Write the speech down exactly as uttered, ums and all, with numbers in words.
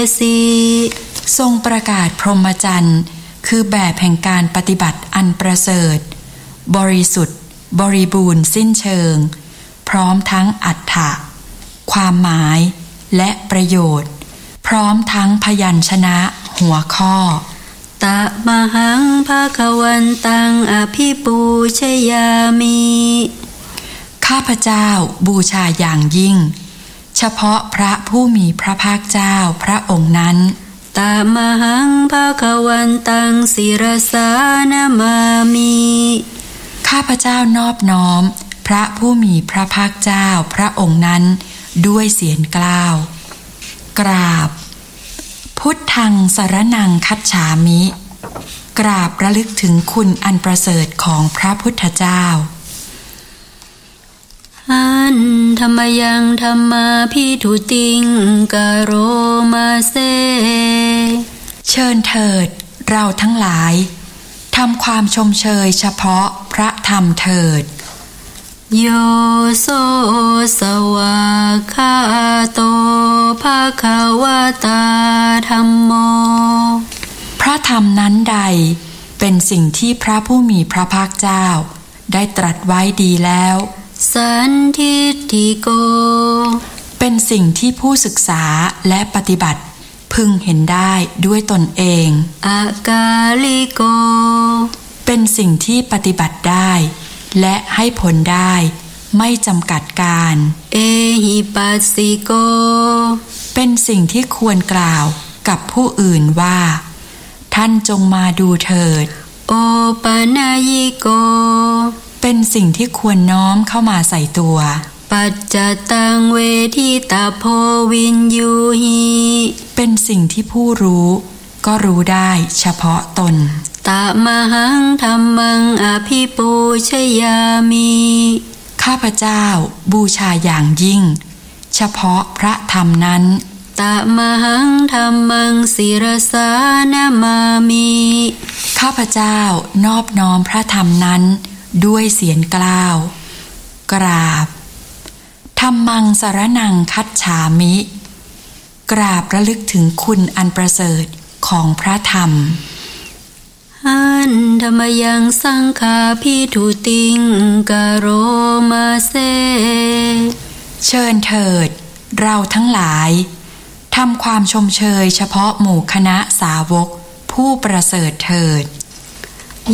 สีทรงประกาศพรหมจรรย์คือแบบแห่งการปฏิบัติอันประเสริฐบริสุทธิ์บริบูรณ์สิ้นเชิงพร้อมทั้งอรรถะความหมายและประโยชน์พร้อมทั้งพยัญชนะหัวข้อตะมหังภควันตังอภิปูชยามิข้าพเจ้าบูชาอย่างยิ่งเฉพาะพระผู้มีพระภาคเจ้าพระองค์นั้นตะมหังภควันตังศิรสานามามิข้าพเจ้านอบน้อมพระผู้มีพระภาคเจ้าพระองค์นั้นด้วยเสียงกล้าวกราบพุทธังสรณังคัจฉามิกราบระลึกถึงคุณอันประเสริฐของพระพุทธเจ้าอันธรรมยังธรรมาภิทุติงกโรมาเซเชิญเถิดเราทั้งหลายทำความชมเชยเฉพาะพระธรรมเถิดโยโสสวากขาโตภควตาธัมโมพระธรรมนั้นใดเป็นสิ่งที่พระผู้มีพระภาคเจ้าได้ตรัสไว้ดีแล้วสันทิฏฐิโกเป็นสิ่งที่ผู้ศึกษาและปฏิบัติพึงเห็นได้ด้วยตนเองอากาลิโกเป็นสิ่งที่ปฏิบัติได้และให้ผลได้ไม่จำกัดการเอหิปัสสิโกเป็นสิ่งที่ควรกล่าวกับผู้อื่นว่าท่านจงมาดูเถิดโอปนายิโกเป็นสิ่งที่ควรน้อมเข้ามาใส่ตัวปัจจตังเวทิตาโพวินยูหิเป็นสิ่งที่ผู้รู้ก็รู้ได้เฉพาะตนตะมหังธัมมังอภิปูชยามิข้าพเจ้าบูชาอย่างยิ่งเฉพาะพระธรรมนั้นตะมหังธัมมังศิรสานามามิข้าพเจ้านอบน้อมพระธรรมนั้นด้วยเสียงกล้าวกราบธัมมังสรณังคัจฉามิกราบระลึกถึงคุณอันประเสริฐของพระธรรมอันธรรมยังสังฆาภิทุติงกโรมาเซเชิญเถิดเราทั้งหลายทำความชมเชยเฉพาะหมู่คณะสาวกผู้ประเสริฐเถิด